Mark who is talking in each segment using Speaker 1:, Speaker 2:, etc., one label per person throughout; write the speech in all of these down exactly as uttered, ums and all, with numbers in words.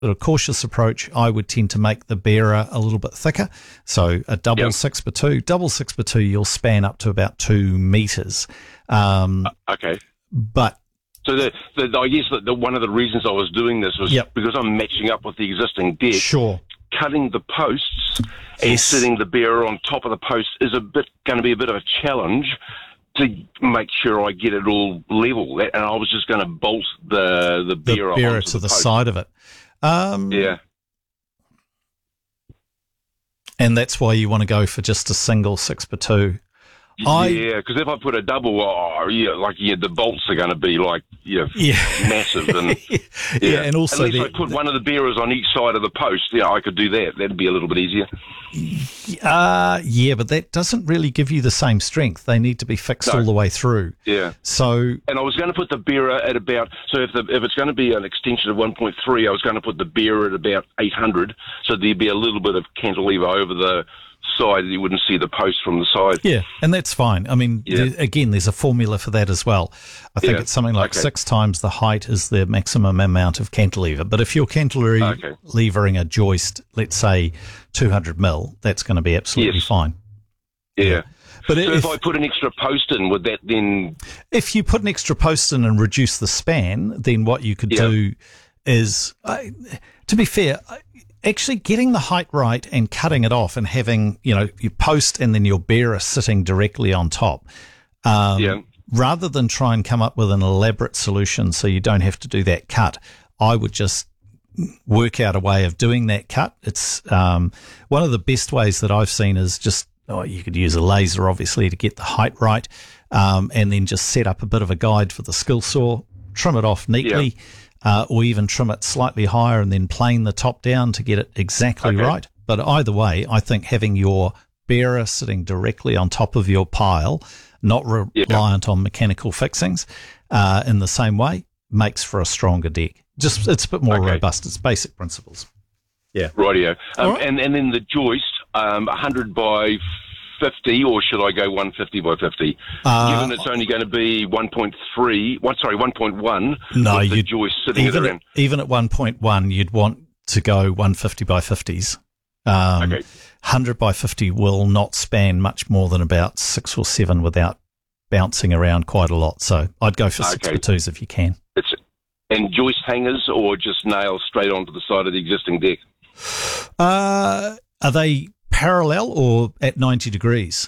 Speaker 1: a cautious approach, I would tend to make the bearer a little bit thicker. So a double
Speaker 2: Yep.
Speaker 1: six by two, double six by two, you'll span up to about two meters. Um,
Speaker 2: Okay.
Speaker 1: but
Speaker 2: So the, the I guess that the, one of the reasons I was doing this was
Speaker 1: Yep.
Speaker 2: because I'm matching up with the existing deck.
Speaker 1: sure,
Speaker 2: Cutting the posts and
Speaker 1: Yes.
Speaker 2: sitting the bearer on top of the post is a bit going to be a bit of a challenge to make sure I get it all level. That, and I was just going to bolt the the
Speaker 1: the
Speaker 2: bearer,
Speaker 1: bearer
Speaker 2: onto
Speaker 1: to the,
Speaker 2: post.
Speaker 1: side of it. Um,
Speaker 2: Yeah.
Speaker 1: And that's why you want to go for just a single six by two. I,
Speaker 2: yeah, because if I put a double, oh, yeah, like yeah, the bolts are going to be like yeah,
Speaker 1: yeah.
Speaker 2: massive, and
Speaker 1: yeah.
Speaker 2: yeah,
Speaker 1: and also
Speaker 2: unless
Speaker 1: the-
Speaker 2: I put one of the bearers on each side of the post, yeah, I could do that. That'd be a little bit easier.
Speaker 1: Uh, yeah, but that doesn't really give you the same strength. They need to be fixed
Speaker 2: No.
Speaker 1: all the way through.
Speaker 2: Yeah.
Speaker 1: So,
Speaker 2: And I was going to put the bearer at about, so if the, if it's going to be an extension of one point three, I was going to put the bearer at about eight hundred, so there'd be a little bit of cantilever over the side, you wouldn't see the post from the side.
Speaker 1: yeah, and that's fine. I mean,
Speaker 2: Yeah.
Speaker 1: there, again, there's a formula for that as well. I think
Speaker 2: Yeah.
Speaker 1: it's something like
Speaker 2: Okay.
Speaker 1: six times the height is the maximum amount of cantilever. But if you're cantilevering
Speaker 2: Okay.
Speaker 1: a joist, let's say two hundred mil, that's going to be absolutely
Speaker 2: Yes.
Speaker 1: fine.
Speaker 2: Yeah.
Speaker 1: But
Speaker 2: So
Speaker 1: if,
Speaker 2: if I put an extra post in, would that then,
Speaker 1: if you put an extra post in and reduce the span, then what you could
Speaker 2: Yeah.
Speaker 1: do is, uh, to be fair, uh, actually getting the height right and cutting it off and having, you know, your post and then your bearer sitting directly on top, um,
Speaker 2: Yeah.
Speaker 1: rather than try and come up with an elaborate solution so you don't have to do that cut, I would just work out a way of doing that cut. It's um, one of the best ways that I've seen is just, oh, you could use a laser, obviously, to get the height right, um, and then just set up a bit of a guide for the skill saw, trim it off neatly, uh, or even trim it slightly higher and then plane the top down to get it exactly
Speaker 2: Okay.
Speaker 1: right. But either way, I think having your bearer sitting directly on top of your pile, not
Speaker 2: Yeah.
Speaker 1: reliant on mechanical fixings, uh, in the same way, makes for a stronger deck. Just it's a bit more
Speaker 2: Okay.
Speaker 1: robust. It's basic principles. Yeah.
Speaker 2: rightio. Um,
Speaker 1: All right.
Speaker 2: and, and then the joist, um, one hundred by fifty, or should I go one fifty by fifty?
Speaker 1: Uh,
Speaker 2: Given it's only going to be one point three, one, sorry, one point one,
Speaker 1: No,
Speaker 2: with the
Speaker 1: you'd-
Speaker 2: joist sitting at
Speaker 1: Even
Speaker 2: around.
Speaker 1: at, even at one point one, you'd want to go one fifty by fifties. Um,
Speaker 2: Okay.
Speaker 1: one hundred by fifty will not span much more than about six or seven without bouncing around quite a lot. So I'd go for six
Speaker 2: Okay.
Speaker 1: by twos if you can.
Speaker 2: It's and joist hangers, or just nails straight onto the side of the existing deck?
Speaker 1: Uh, are they parallel or at ninety degrees?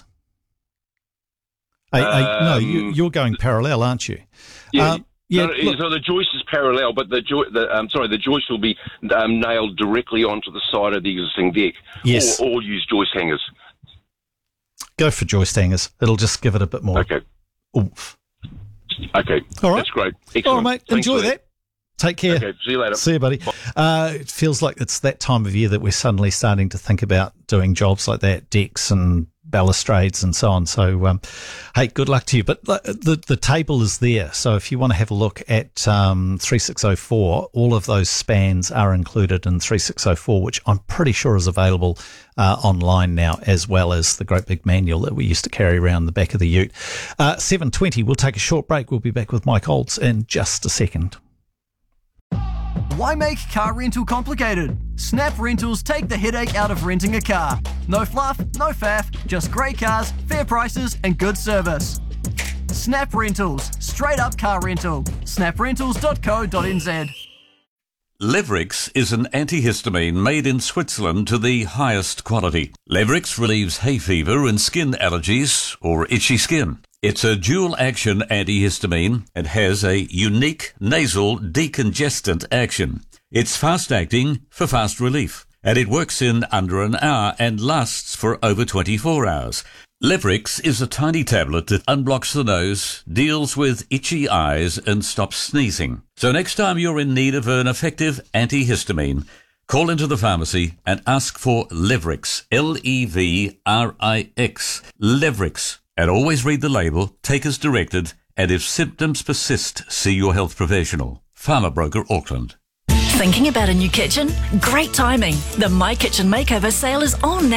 Speaker 1: I, I, no, you,
Speaker 2: Um,
Speaker 1: you're going parallel, aren't you?
Speaker 2: Yeah.
Speaker 1: Um, yeah,
Speaker 2: no, no,
Speaker 1: look-
Speaker 2: so the joist is parallel, but the, jo- the um, sorry, the joist will be um, nailed directly onto the side of the existing deck.
Speaker 1: Yes.
Speaker 2: Or, or use joist hangers.
Speaker 1: Go for joist hangers. It'll just give it a bit more
Speaker 2: Okay.
Speaker 1: oomph.
Speaker 2: Okay.
Speaker 1: All right.
Speaker 2: That's great.
Speaker 1: All
Speaker 2: Excellent.
Speaker 1: right, mate.
Speaker 2: Thanks
Speaker 1: Enjoy
Speaker 2: for
Speaker 1: that. Take care.
Speaker 2: Okay. See you later.
Speaker 1: See you, buddy. Uh, it feels like it's that time of year that we're suddenly starting to think about doing jobs like that, decks and balustrades and so on. So, um, hey, good luck to you. But the, the the table is there. So if you want to have a look at um, three six oh four, all of those spans are included in three six oh four, which I'm pretty sure is available uh, online now, as well as the great big manual that we used to carry around the back of the ute. Uh, seven twenty, we'll take a short break. We'll be back with Mike Olds in just a second.
Speaker 3: Why make car rental complicated? Snap Rentals take the headache out of renting a car. No fluff, no faff, just great cars, fair prices and good service. Snap Rentals, straight up car rental. snap rentals dot co dot n z.
Speaker 4: Levrix is an antihistamine made in Switzerland to the highest quality. Levrix relieves hay fever and skin allergies or itchy skin. It's a dual-action antihistamine and has a unique nasal decongestant action. It's fast-acting for fast relief, and it works in under an hour and lasts for over twenty-four hours. Levrix is a tiny tablet that unblocks the nose, deals with itchy eyes, and stops sneezing. So next time you're in need of an effective antihistamine, call into the pharmacy and ask for Levrix, L E V R I X, Levrix. And always read the label, take as directed, and if symptoms persist, see your health professional. Farmer Broker Auckland.
Speaker 5: Thinking about a new kitchen? Great timing. The My Kitchen Makeover sale is on now.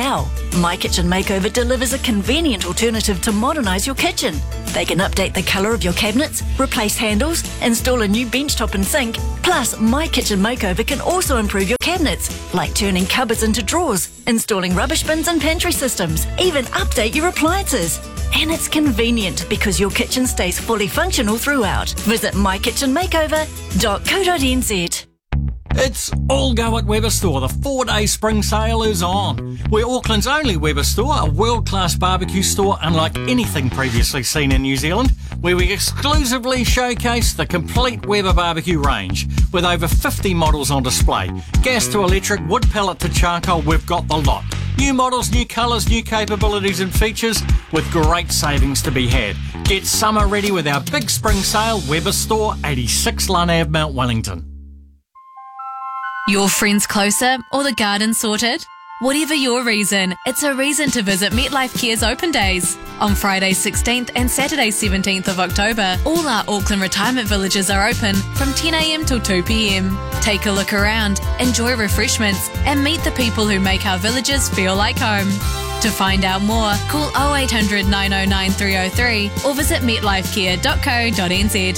Speaker 5: My Kitchen Makeover delivers a convenient alternative to modernise your kitchen. They can update the colour of your cabinets, replace handles, install a new benchtop and sink. Plus, My Kitchen Makeover can also improve your cabinets, like turning cupboards into drawers, installing rubbish bins and pantry systems, even update your appliances. And it's convenient because your kitchen stays fully functional throughout. Visit my kitchen makeover dot co dot n z.
Speaker 6: It's all go at Weber Store. The four-day spring sale is on. We're Auckland's only Weber Store, a world-class barbecue store unlike anything previously seen in New Zealand, where we exclusively showcase the complete Weber barbecue range with over fifty models on display. Gas to electric, wood pellet to charcoal, we've got the lot. New models, new colours, new capabilities and features with great savings to be had. Get summer ready with our big spring sale, Weber Store, eighty-six Lunn Avenue, Mount Wellington.
Speaker 7: Your friends closer or the garden sorted? Whatever your reason, it's a reason to visit MetLife Care's Open Days. On Friday sixteenth and Saturday seventeenth of October, all our Auckland retirement villages are open from ten a m till two p m. Take a look around, enjoy refreshments, and meet the people who make our villages feel like home. To find out more, call oh eight hundred, nine oh nine, three oh three or visit metlife care dot co dot n z.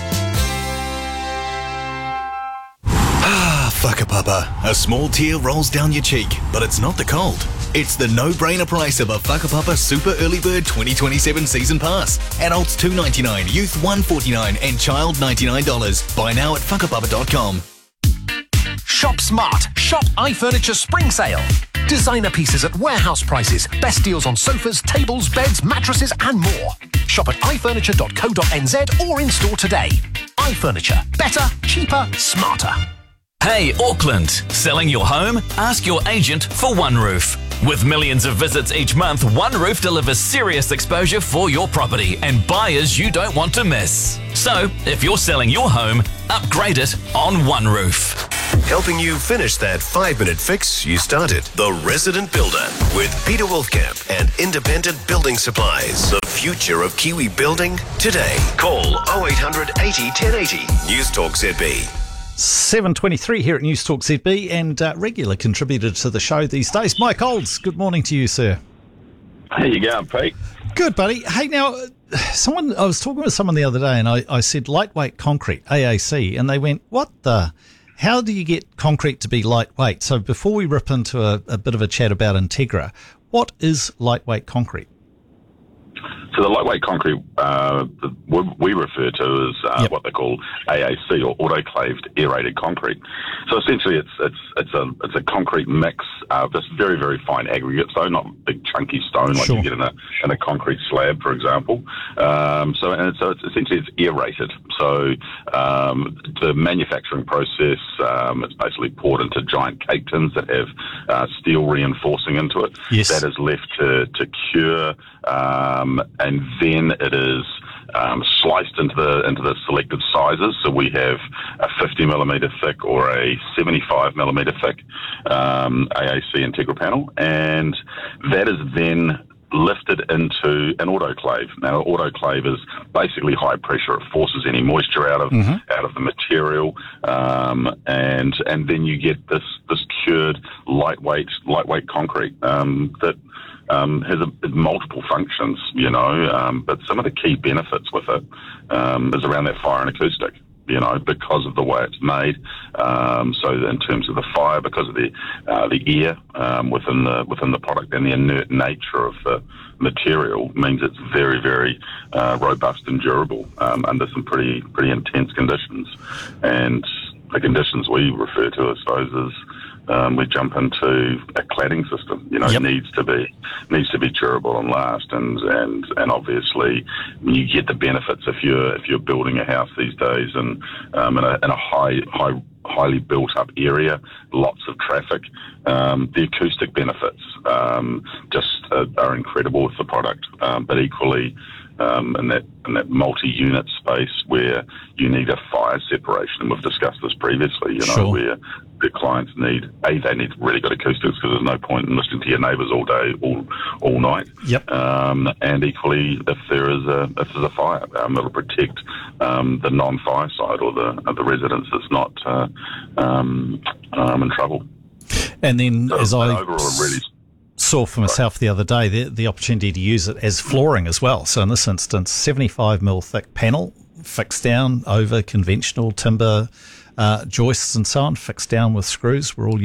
Speaker 8: Whakapapa. A small tear rolls down your cheek, but it's not the cold. It's the no-brainer price of a Whakapapa Super Early Bird twenty twenty-seven Season Pass. Adults two dollars ninety-nine, youth one dollars forty-nine and child ninety-nine dollars. Buy now at whakapapa dot com.
Speaker 9: Shop smart. Shop iFurniture Spring Sale. Designer pieces at warehouse prices. Best deals on sofas, tables, beds, mattresses and more. Shop at i furniture dot co dot n z or in store today. iFurniture. Better, cheaper, smarter.
Speaker 10: Hey Auckland, selling your home? Ask your agent for One Roof. With millions of visits each month, One Roof delivers serious exposure for your property and buyers you don't want to miss. So, if you're selling your home, upgrade it on One Roof.
Speaker 11: Helping you finish that five-minute fix you started. The Resident Builder with Peter Wolfkamp and Independent Building Supplies. The future of Kiwi building today. Call oh eight hundred, eighty, ten eighty. News Talk Z B.
Speaker 1: seven twenty-three here at News Talk Z B and uh, regular contributor to the show these days, Mike Olds. Good morning to you, sir.
Speaker 12: How you going, Pete?
Speaker 1: Good, buddy. Hey, now, someone I was talking with someone the other day and I, I said lightweight concrete, A A C, and they went, what the... How do you get concrete to be lightweight? So before we rip into a, a bit of a chat about Integra, what is lightweight concrete?
Speaker 12: So the lightweight concrete, uh, the, what we refer to as uh, yep. what they call A A C, or autoclaved aerated concrete. So essentially, it's it's it's a it's a concrete mix of just very very fine aggregates, though not big chunky stone like sure. you get in a in a concrete slab, for example. Um, so and so it's essentially it's aerated. So um, the manufacturing process, um, it's basically poured into giant cake tins that have uh, steel reinforcing into it.
Speaker 1: Yes.
Speaker 12: That is left to to cure. Um, and then it is um, sliced into the into the selected sizes. So we have a fifty millimeter thick or a seventy-five millimeter thick um, A A C Integra panel, and that is then lifted into an autoclave. Now, an autoclave is basically high pressure. It forces any moisture out of mm-hmm. out of the material, um, and and then you get this this cured lightweight lightweight concrete um, that. Um, has a, multiple functions, you know, um, but some of the key benefits with it um, is around that fire and acoustic, you know, because of the way it's made. Um, so in terms of the fire, because of the uh, the air um, within the within the product and the inert nature of the material means it's very very uh, robust and durable um, under some pretty pretty intense conditions. And the conditions we refer to, I suppose, is Um, we jump into a cladding system. You know, yep. needs to be needs to be durable and last, and and and obviously you get the benefits if you're if you're building a house these days and um, in a in a high high highly built up area, lots of traffic. Um, the acoustic benefits um, just uh, are incredible with the product, um, but equally. Um, in that in that multi-unit space where you need a fire separation, and we've discussed this previously, you know, sure. where the clients need, A, they need really good acoustics because there's no point in listening to your neighbours all day, all all night.
Speaker 1: Yep.
Speaker 12: Um, and equally, if there is a if there's a fire, um, it'll protect um, the non-fire side or the uh, the residents that's not uh, um, um, in trouble.
Speaker 1: And then,
Speaker 12: so,
Speaker 1: as I
Speaker 12: overall, really.
Speaker 1: saw for myself the other day the, the opportunity to use it as flooring as well. So in this instance, seventy-five mil thick panel, fixed down over conventional timber uh, joists and so on, fixed down with screws. We're all